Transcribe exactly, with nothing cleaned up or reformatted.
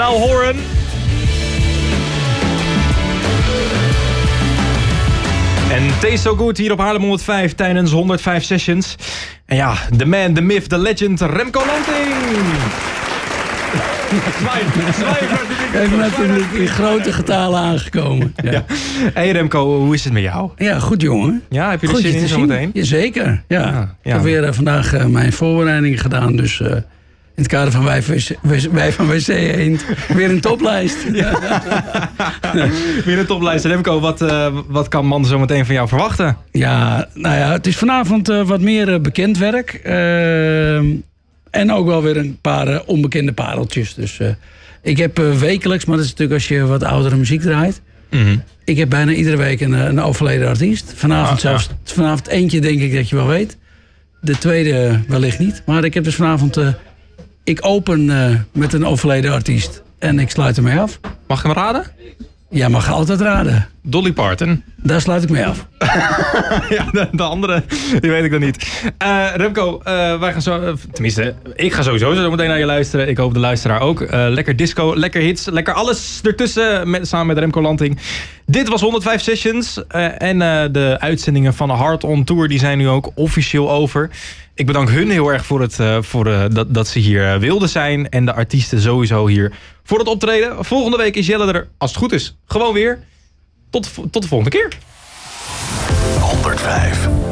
Niall Horan. En Taste So Good hier op Haarlem honderdvijf tijdens honderdvijf Sessions. En ja, de man, de myth, de legend, Remco Lanting. Even natuurlijk in grote getalen aangekomen. Ja. Ja. Hey Remco, hoe is het met jou? Ja, goed jongen. Ja, heb je er goed zin in zometeen? Jazeker, ja. ja, ja. Ik heb weer uh, vandaag uh, mijn voorbereidingen gedaan, dus... Uh, in het kader van Wij, wij van W C Eend. Weer een toplijst. Ja. Weer een toplijst. Remco, wat, uh, wat kan man zo meteen van jou verwachten? Ja, nou ja, het is vanavond uh, wat meer uh, bekend werk. Uh, en ook wel weer een paar uh, onbekende pareltjes. Dus uh, ik heb uh, wekelijks, maar dat is natuurlijk als je wat oudere muziek draait. Mm-hmm. Ik heb bijna iedere week een, een overleden artiest. Vanavond ah, zelfs, ja. vanavond eentje denk ik dat je wel weet. De tweede wellicht niet. Maar ik heb dus vanavond... Uh, Ik open uh, met een overleden artiest en ik sluit ermee af. Mag ik hem raden? Ja, mag altijd raden. Dolly Parton. Daar sluit ik mee af. Ja, de, de andere, die weet ik dan niet. Uh, Remco, uh, wij gaan zo... Uh, tenminste, ik ga sowieso zo meteen naar je luisteren. Ik hoop de luisteraar ook. Uh, lekker disco, lekker hits, lekker alles ertussen met, samen met Remco Lanting. Dit was honderdvijf Sessions. Uh, en uh, de uitzendingen van de Hard On Tour die zijn nu ook officieel over. Ik bedank hun heel erg voor, het, uh, voor uh, dat, dat ze hier uh, wilden zijn. En de artiesten sowieso hier voor het optreden. Volgende week is Jelle er, als het goed is, gewoon weer. Tot, tot de volgende keer. honderdvijf